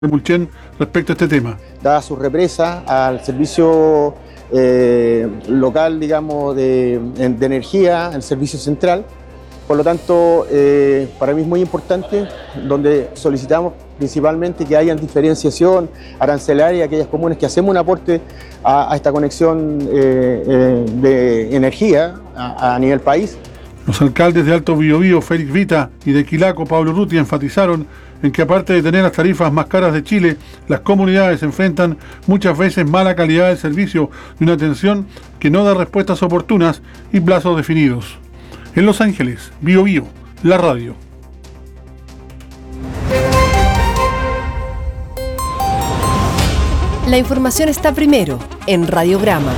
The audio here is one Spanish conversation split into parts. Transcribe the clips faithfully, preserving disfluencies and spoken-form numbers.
Mulchen respecto a este tema. Da su represa al servicio eh, local, digamos, de, de energía, el servicio central. Por lo tanto, eh, para mí es muy importante, donde solicitamos principalmente que haya diferenciación arancelaria, aquellas comunes que hacemos un aporte a, a esta conexión eh, eh, de energía a, a nivel país. Los alcaldes de Alto Biobío, Félix Vita, y de Quilaco, Pablo Ruti, enfatizaron en que aparte de tener las tarifas más caras de Chile, las comunidades enfrentan muchas veces mala calidad del servicio y una atención que no da respuestas oportunas y plazos definidos. En Los Ángeles, Biobío, la radio. La información está primero en Radiograma.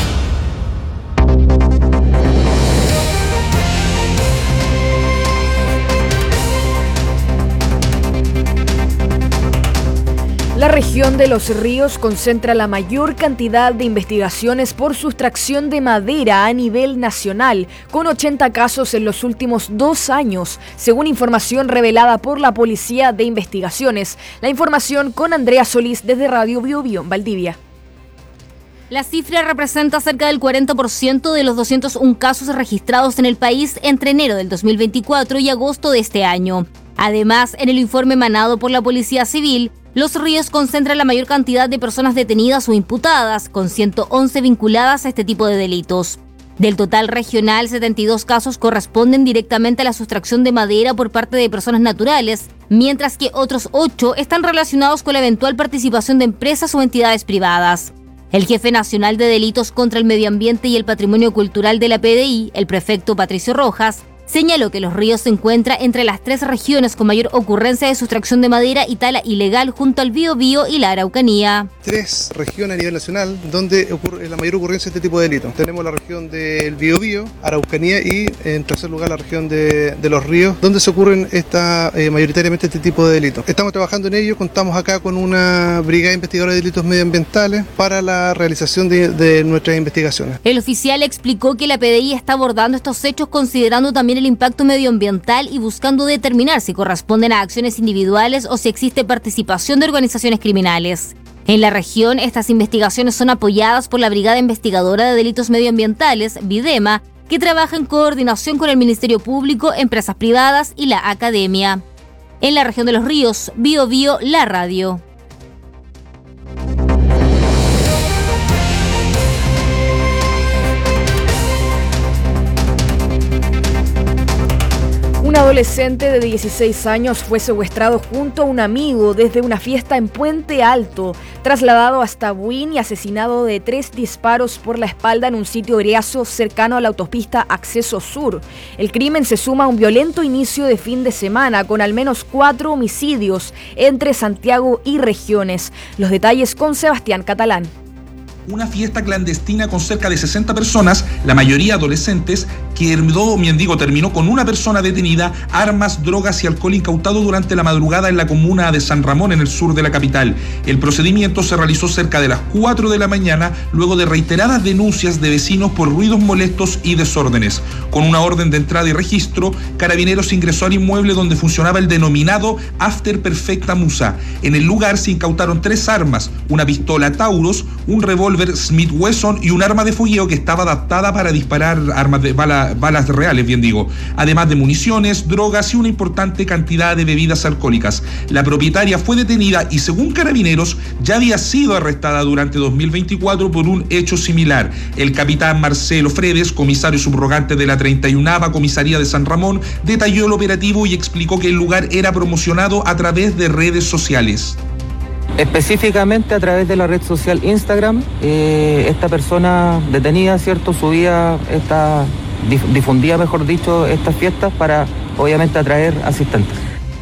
La región de Los Ríos concentra la mayor cantidad de investigaciones por sustracción de madera a nivel nacional, con ochenta casos en los últimos dos años, según información revelada por la Policía de Investigaciones. La información con Andrea Solís desde Radio Biobío, Valdivia. La cifra representa cerca del cuarenta por ciento de los doscientos uno casos registrados en el país entre enero del dos mil veinticuatro y agosto de este año. Además, en el informe emanado por la Policía Civil, Los Ríos concentra la mayor cantidad de personas detenidas o imputadas, con ciento once vinculadas a este tipo de delitos. Del total regional, setenta y dos casos corresponden directamente a la sustracción de madera por parte de personas naturales, mientras que otros ocho están relacionados con la eventual participación de empresas o entidades privadas. El jefe nacional de delitos contra el medio ambiente y el patrimonio cultural de la P D I, el prefecto Patricio Rojas, señaló que Los Ríos se encuentra entre las tres regiones con mayor ocurrencia de sustracción de madera y tala ilegal junto al Biobío y la Araucanía. Tres regiones a nivel nacional donde ocurre la mayor ocurrencia de este tipo de delitos. Tenemos la región del Biobío, Araucanía y en tercer lugar la región de, de Los Ríos, donde se ocurren esta, eh, mayoritariamente este tipo de delitos. Estamos trabajando en ello, contamos acá con una brigada investigadora de delitos medioambientales para la realización de, de nuestras investigaciones. El oficial explicó que la P D I está abordando estos hechos considerando también el impacto medioambiental y buscando determinar si corresponden a acciones individuales o si existe participación de organizaciones criminales. En la región, estas investigaciones son apoyadas por la Brigada Investigadora de Delitos Medioambientales, BIDEMA, que trabaja en coordinación con el Ministerio Público, empresas privadas y la academia. En la región de Los Ríos, Biobío, la radio. Un adolescente de dieciséis años fue secuestrado junto a un amigo desde una fiesta en Puente Alto, trasladado hasta Buin y asesinado de tres disparos por la espalda en un sitio eriazo cercano a la autopista Acceso Sur. El crimen se suma a un violento inicio de fin de semana con al menos cuatro homicidios entre Santiago y regiones. Los detalles con Sebastián Catalán. Una fiesta clandestina con cerca de sesenta personas, la mayoría adolescentes, que bien digo, terminó con una persona detenida, armas, drogas y alcohol incautado durante la madrugada en la comuna de San Ramón, en el sur de la capital. El procedimiento se realizó cerca de las cuatro de la mañana, luego de reiteradas denuncias de vecinos por ruidos molestos y desórdenes. Con una orden de entrada y registro, Carabineros ingresó al inmueble donde funcionaba el denominado After Perfecta Musa. En el lugar se incautaron tres armas, una pistola Taurus, un revólver Smith Wesson y un arma de fogueo que estaba adaptada para disparar armas de bala, balas reales, bien digo, además de municiones, drogas y una importante cantidad de bebidas alcohólicas. La propietaria fue detenida y, según Carabineros, ya había sido arrestada durante dos mil veinticuatro por un hecho similar. El capitán Marcelo Fredes, comisario subrogante de la treinta y unava Comisaría de San Ramón, detalló el operativo y explicó que el lugar era promocionado a través de redes sociales. Específicamente a través de la red social Instagram, eh, esta persona detenida, ¿cierto?, subía, esta, difundía, mejor dicho, estas fiestas para, obviamente, atraer asistentes.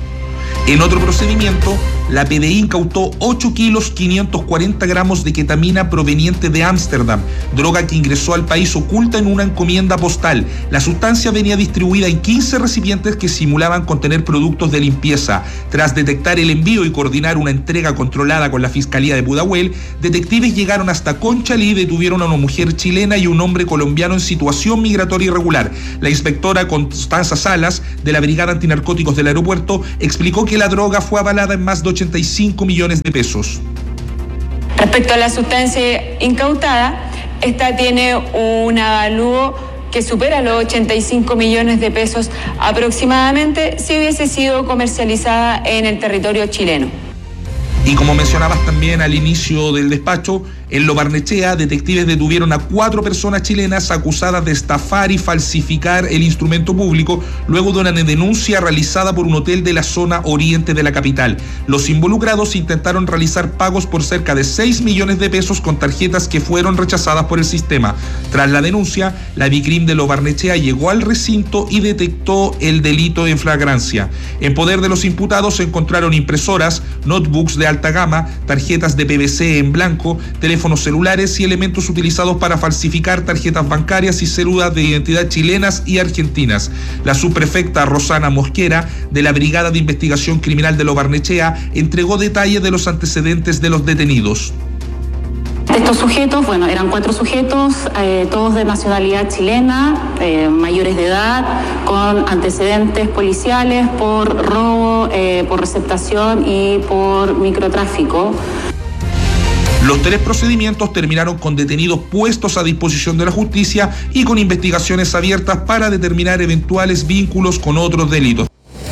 En otro procedimiento, la P D I incautó ocho kilos quinientos cuarenta gramos de ketamina proveniente de Ámsterdam, droga que ingresó al país oculta en una encomienda postal. La sustancia venía distribuida en quince recipientes que simulaban contener productos de limpieza. Tras detectar el envío y coordinar una entrega controlada con la Fiscalía de Pudahuel, detectives llegaron hasta Conchalí y detuvieron a una mujer chilena y un hombre colombiano en situación migratoria irregular. La inspectora Constanza Salas, de la Brigada Antinarcóticos del aeropuerto, explicó que la droga fue avalada en más de ochenta y cinco millones de pesos. Respecto a la sustancia incautada, esta tiene un avalúo que supera los ochenta y cinco millones de pesos aproximadamente si hubiese sido comercializada en el territorio chileno. Y como mencionabas también al inicio del despacho, en Lo Barnechea, detectives detuvieron a cuatro personas chilenas acusadas de estafar y falsificar el instrumento público luego de una denuncia realizada por un hotel de la zona oriente de la capital. Los involucrados intentaron realizar pagos por cerca de seis millones de pesos con tarjetas que fueron rechazadas por el sistema. Tras la denuncia, la Bicrim de Lo Barnechea llegó al recinto y detectó el delito en flagrancia. En poder de los imputados se encontraron impresoras, notebooks de alta gama, tarjetas de P V C en blanco, teléfonos celulares y elementos utilizados para falsificar tarjetas bancarias y cédulas de identidad chilenas y argentinas. La subprefecta Rosana Mosquera, de la Brigada de Investigación Criminal de Lo Barnechea, entregó detalles de los antecedentes de los detenidos. Estos sujetos, bueno, eran cuatro sujetos, eh, todos de nacionalidad chilena, eh, mayores de edad, con antecedentes policiales por robo, eh, por receptación y por microtráfico. Los tres procedimientos terminaron con detenidos puestos a disposición de la justicia y con investigaciones abiertas para determinar eventuales vínculos con otros delitos.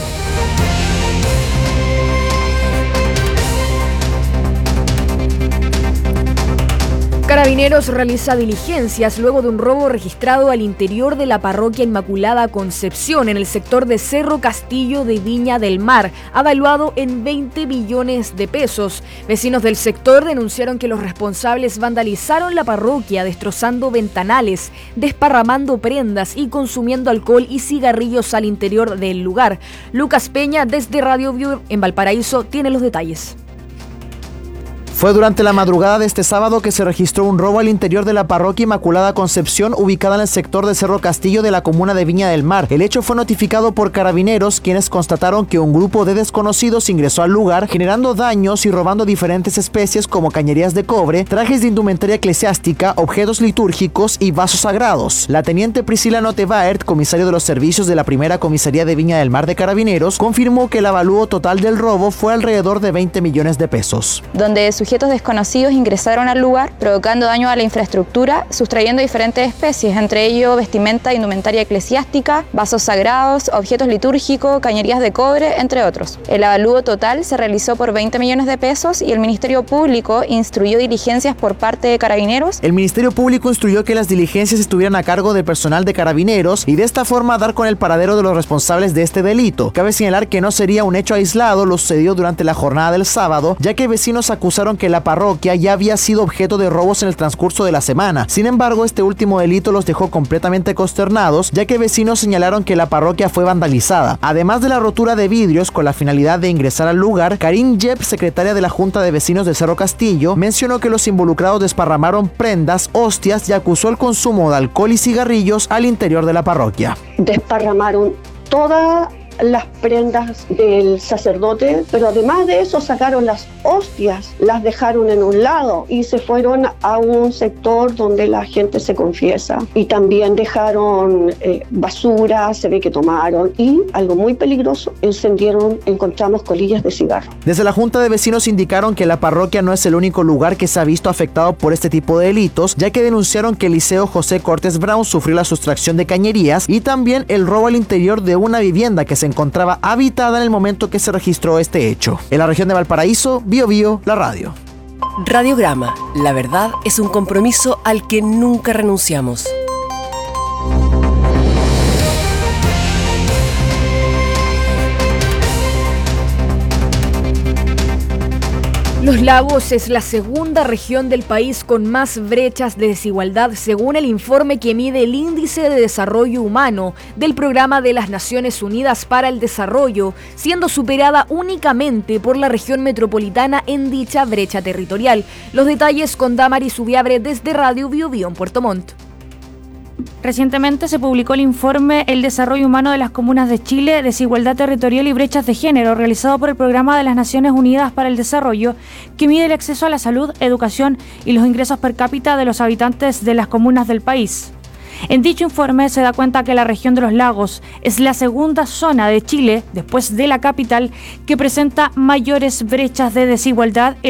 Carabineros realiza diligencias luego de un robo registrado al interior de la parroquia Inmaculada Concepción en el sector de Cerro Castillo de Viña del Mar, avaluado en veinte millones de pesos. Vecinos del sector denunciaron que los responsables vandalizaron la parroquia, destrozando ventanales, desparramando prendas y consumiendo alcohol y cigarrillos al interior del lugar. Lucas Peña, desde Radio View en Valparaíso, tiene los detalles. Fue durante la madrugada de este sábado que se registró un robo al interior de la parroquia Inmaculada Concepción, ubicada en el sector de Cerro Castillo de la comuna de Viña del Mar. El hecho fue notificado por Carabineros, quienes constataron que un grupo de desconocidos ingresó al lugar, generando daños y robando diferentes especies como cañerías de cobre, trajes de indumentaria eclesiástica, objetos litúrgicos y vasos sagrados. La teniente Priscila Notevaert, comisario de los servicios de la primera comisaría de Viña del Mar de Carabineros, confirmó que el avalúo total del robo fue alrededor de veinte millones de pesos. Donde sujetos desconocidos ingresaron al lugar, provocando daño a la infraestructura, sustrayendo diferentes especies, entre ellos vestimenta, indumentaria eclesiástica, vasos sagrados, objetos litúrgicos, cañerías de cobre, entre otros. El avalúo total se realizó por veinte millones de pesos y el Ministerio Público instruyó diligencias por parte de Carabineros. El Ministerio Público instruyó que las diligencias estuvieran a cargo de personal de Carabineros y de esta forma dar con el paradero de los responsables de este delito. Cabe señalar que no sería un hecho aislado lo sucedido durante la jornada del sábado, ya que vecinos acusaron que la parroquia ya había sido objeto de robos en el transcurso de la semana. Sin embargo, este último delito los dejó completamente consternados, ya que vecinos señalaron que la parroquia fue vandalizada. Además de la rotura de vidrios con la finalidad de ingresar al lugar, Karin Yep, secretaria de la Junta de Vecinos de Cerro Castillo, mencionó que los involucrados desparramaron prendas, hostias y acusó el consumo de alcohol y cigarrillos al interior de la parroquia. Desparramaron toda las prendas del sacerdote, pero además de eso sacaron las hostias, las dejaron en un lado y se fueron a un sector donde la gente se confiesa, y también dejaron eh, basura, se ve que tomaron, y algo muy peligroso, encendieron, encontramos colillas de cigarro. Desde la Junta de Vecinos indicaron que la parroquia no es el único lugar que se ha visto afectado por este tipo de delitos, ya que denunciaron que el Liceo José Cortés Brown sufrió la sustracción de cañerías y también el robo al interior de una vivienda que se encontraba habitada en el momento que se registró este hecho. En la región de Valparaíso, Bio Bio, la radio. Radiograma, la verdad es un compromiso al que nunca renunciamos. Los Lagos es la segunda región del país con más brechas de desigualdad, según el informe que mide el Índice de Desarrollo Humano del Programa de las Naciones Unidas para el Desarrollo, siendo superada únicamente por la región metropolitana en dicha brecha territorial. Los detalles con Damaris Ubiabre desde Radio Bio Bio en Puerto Montt. Recientemente se publicó el informe El desarrollo humano de las comunas de Chile, desigualdad territorial y brechas de género, realizado por el Programa de las Naciones Unidas para el Desarrollo, que mide el acceso a la salud, educación y los ingresos per cápita de los habitantes de las comunas del país. En dicho informe se da cuenta que la región de los lagos es la segunda zona de Chile, después de la capital, que presenta mayores brechas de desigualdad.